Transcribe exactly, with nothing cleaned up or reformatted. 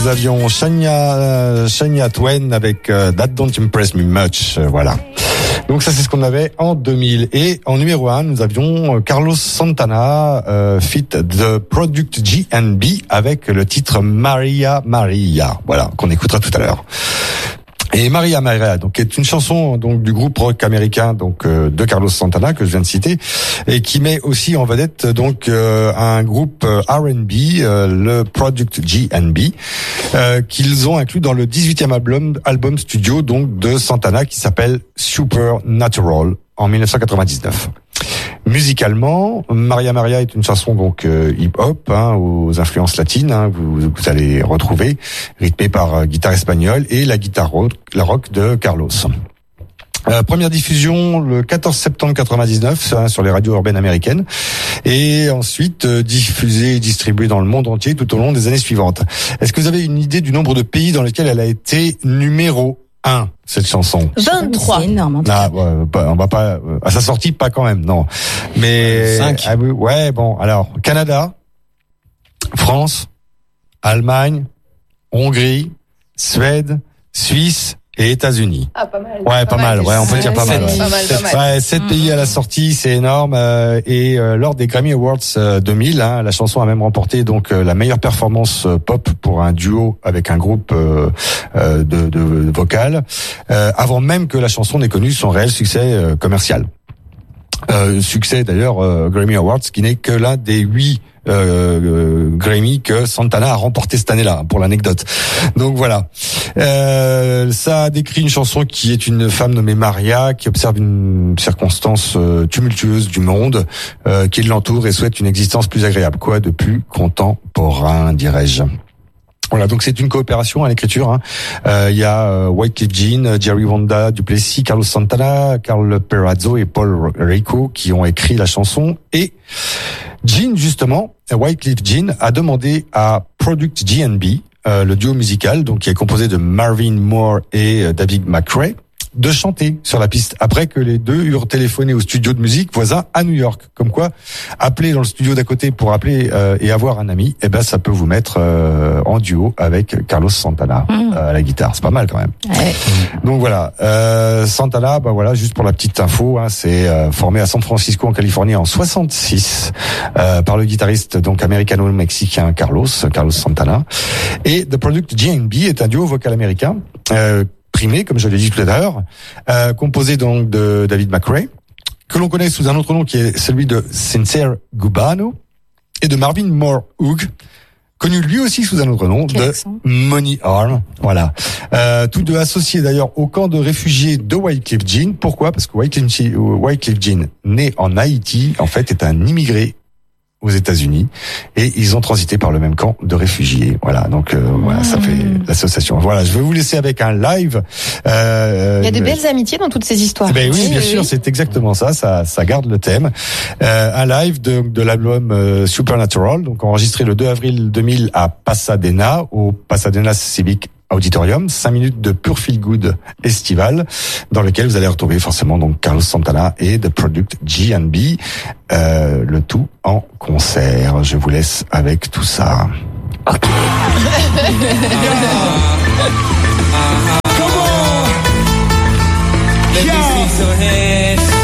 nous avions Shania, Shania Twain avec euh, That Don't Impress Me Much. Euh, voilà. Donc ça, c'est ce qu'on avait en deux mille. Et en numéro un, nous avions Carlos Santana, euh, feat The Product G and B avec le titre Maria Maria. Voilà, qu'on écoutera tout à l'heure. Et Maria Maria, donc, est une chanson donc du groupe rock américain donc euh, de Carlos Santana que je viens de citer, et qui met aussi en vedette donc euh, un groupe euh, R and B, euh, le Product G and B, euh, qu'ils ont inclus dans le dix-huitième album album studio donc de Santana qui s'appelle Supernatural en dix-neuf cent quatre-vingt-dix-neuf. Musicalement, Maria Maria est une chanson donc euh, hip-hop hein, aux influences latines, hein, vous, vous allez retrouver, rythmée par euh, guitare espagnole et la guitare rock, la rock de Carlos. Euh, première diffusion le quatorze septembre quatre-vingt-dix-neuf hein, sur les radios urbaines américaines, et ensuite euh, diffusée et distribuée dans le monde entier tout au long des années suivantes. Est-ce que vous avez une idée du nombre de pays dans lesquels elle a été numéro un, cette chanson? vingt-trois. C'est énorme. Ah, ouais, on va pas, à sa sortie, pas quand même, non. Mais, cinq. Ah, oui, ouais, bon, alors, Canada, France, Allemagne, Hongrie, Suède, Suisse et États-Unis. Ah, pas mal. Ouais, pas, pas mal, mal. Ouais, on peut dire pas mal. Ouais. Pas mal, pas mal. Ouais, sept mmh. pays à la sortie, c'est énorme. Euh, et euh, lors des Grammy Awards euh, deux mille, hein, la chanson a même remporté donc euh, la meilleure performance euh, pop pour un duo avec un groupe euh, euh, de, de vocal, euh, avant même que la chanson n'ait connu son réel succès euh, commercial. Euh, succès d'ailleurs euh, Grammy Awards, qui n'est que l'un des huit Euh, euh, Grammy que Santana a remporté cette année-là, pour l'anecdote. Donc voilà. Euh, ça décrit une chanson qui est une femme nommée Maria qui observe une circonstance euh, tumultueuse du monde euh, qui l'entoure et souhaite une existence plus agréable. Quoi de plus contemporain, dirais-je. Voilà, donc c'est une coopération à l'écriture. Il hein. euh, y a euh, Wyclef Jean, Jerry Wanda Duplessis, Carlos Santana, Carl Perazzo et Paul Rico qui ont écrit la chanson. Et Jean, justement, Wyclef Jean a demandé à Product G and B, euh, le duo musical, donc qui est composé de Marvin Moore et euh, David McRae, de chanter sur la piste après que les deux eurent téléphoné au studio de musique voisin à New York. Comme quoi, appeler dans le studio d'à côté pour appeler euh, et avoir un ami, eh ben ça peut vous mettre euh, en duo avec Carlos Santana mmh. euh, à la guitare. C'est pas mal quand même. Ouais. Donc voilà, euh, Santana, bah voilà, juste pour la petite info, hein, c'est euh, formé à San Francisco en Californie en soixante-six euh, par le guitariste donc américano-mexicain Carlos Carlos Santana, et The Product G and B est un duo vocal américain. Euh, primé, comme je l'ai dit tout à l'heure, euh, composé donc de David McRae, que l'on connaît sous un autre nom qui est celui de Sincere Gubano, et de Marvin Moore Hugh, connu lui aussi sous un autre nom Quel de accent. Money Arm. Voilà. Euh, tous deux associés d'ailleurs au camp de réfugiés de Wyclef Jean. Pourquoi? Parce que Wyclef, Wyclef Jean, né en Haïti, en fait, est un immigré aux États-Unis, et ils ont transité par le même camp de réfugiés. Voilà, donc euh, mmh. voilà, ça fait l'association. Voilà, je vais vous laisser avec un live. Euh, Il y a de belles amitiés dans toutes ces histoires. Ben oui, oui bien oui, sûr, oui. c'est exactement ça. Ça, ça garde le thème. Euh, un live de, de l'album euh, Supernatural, donc enregistré le deux avril deux mille à Pasadena, au Pasadena Civic Auditorium, cinq minutes de pure feel good estival, dans lequel vous allez retrouver forcément donc Carlos Santana et The Product G and B, euh, le tout en concert. Je vous laisse avec tout ça. Okay. Come on! Let me see some hands.